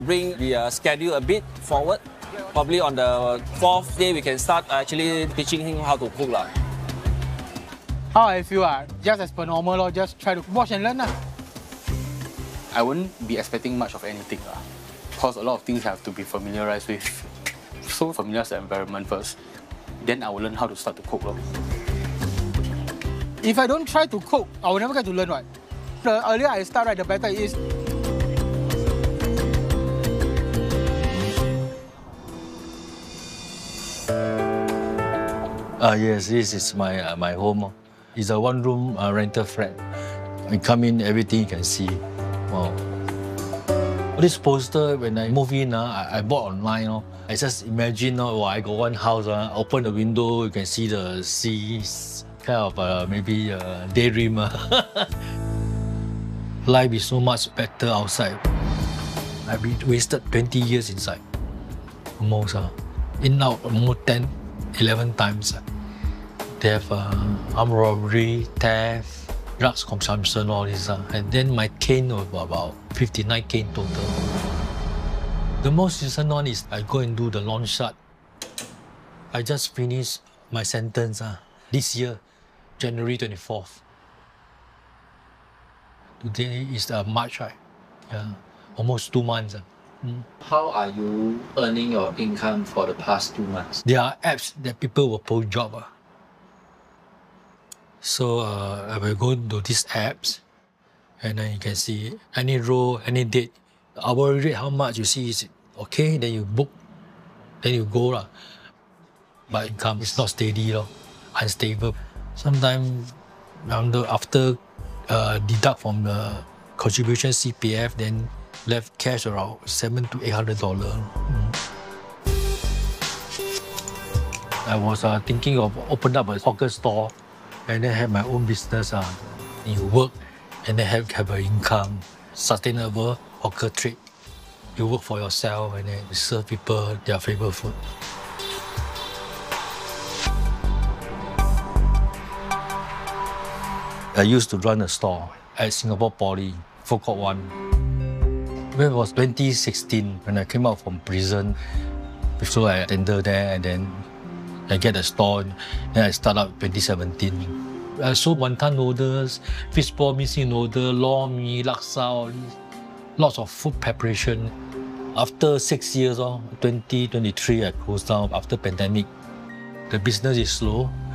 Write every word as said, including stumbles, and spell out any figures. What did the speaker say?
bring the uh, schedule a bit forward. Probably on the fourth day, we can start actually teaching him how to cook. La. How I feel, uh, just as per normal, or just try to watch and learn. Uh. I wouldn't be expecting much of anything, uh, because a lot of things have to be familiarized with. So familiarize the environment first, then I will learn how to start to cook. Lo. If I don't try to cook, I will never get to learn. Right? The earlier I start, right, the better it is. Uh, yes, this is my uh, my home. It's a one-room uh, rental flat. I come in, everything you can see. Wow. This poster, when I move in, uh, I, I bought online. Uh, I just imagine, uh, oh, I got one house, uh, open the window, you can see the sea, kind of uh, maybe a daydream. Uh. Life is so much better outside. I've been wasted twenty years inside, almost. Uh, in out almost ten, eleven times. Uh. They have uh, armed robbery, theft, drugs consumption, all this. Uh. And then my cane was about fifty-nine cane total. The most recent one is I go and do the lawn shot. I just finished my sentence uh, this year, January twenty-fourth. Today is uh, March, right? Yeah, almost two months. Uh. Mm. How are you earning your income for the past two months? There are apps that people will post job. Uh. So uh, I will go to these apps, and then you can see any role, any date, hourly rate, how much you see is okay, then you book, then you go. Uh. But income is not steady, uh, unstable. Sometimes after uh, deduct from the contribution C P F, then left cash around seven to eight hundred dollars. Mm. I was uh, thinking of opening up a hawker store and then have my own business. Uh, you work and then have, have an income, sustainable hawker trade. You work for yourself and then you serve people their favorite food. I used to run a store at Singapore Poly, Food Court One. When it was twenty sixteen, when I came out from prison, so I attended there and then I get a store. Then I start out twenty seventeen. I sold wonton noodles, fishball missing noodle, lor mee, laksa, all these. Lots of food preparation. After six years, oh, twenty twenty-three, I closed down after pandemic. The business is slow.